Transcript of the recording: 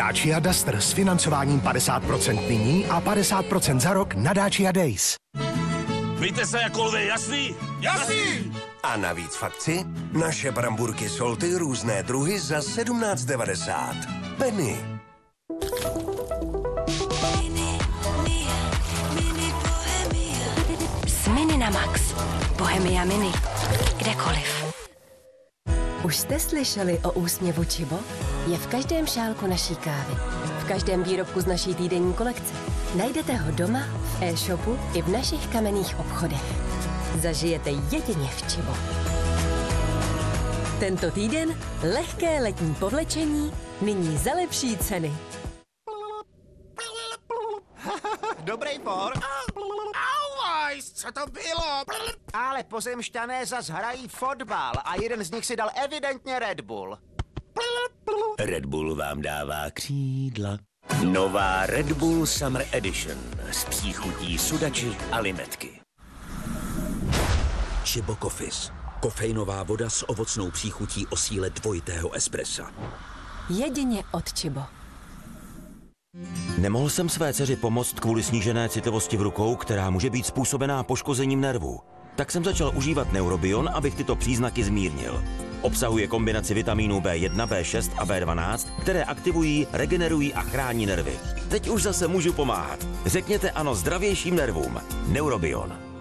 Dacia Duster s financováním 50% nyní a 50% za rok na Dacia Days. Víte se jako lvy, jasný? Jasný! A navíc v akci naše bramburky Solty různé druhy za 17,90. Penny. S Mini na Max. Bohemia Mini. Kdekoliv. Už jste slyšeli o úsměvu Chibo? Je v každém šálku naší kávy. V každém výrobku z naší týdenní kolekce. Najdete ho doma, v e-shopu i v našich kamenných obchodech. Zažijete jedině v Chibo. Tento týden lehké letní povlečení, nyní za lepší ceny. Dobrý for. Auwajs, co to bylo? Ale pozemšťané zas hrají fotbal a jeden z nich si dal evidentně Red Bull. Red Bull vám dává křídla. Nová Red Bull Summer Edition s příchutí sudači a limetky. Chibo Coffees. Kofeinová voda s ovocnou příchutí o síle dvojitého espressa. Jedině od Chibo. Nemohl jsem své dceři pomoct kvůli snížené citlivosti v rukou, která může být způsobená poškozením nervů. Tak jsem začal užívat Neurobion, abych tyto příznaky zmírnil. Obsahuje kombinaci vitamínů B1, B6 a B12, které aktivují, regenerují a chrání nervy. Teď už zase můžu pomáhat. Řekněte ano zdravějším nervům. Neurobion.